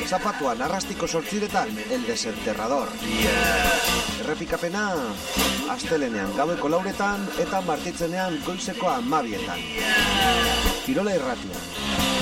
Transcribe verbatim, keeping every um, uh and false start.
Zapatuan arrastiko sortziretan, El Desenterrador. Errepikapena, astelenean gaueko lauretan eta martitzenean goizeko hamabietan. Kirola Irratia.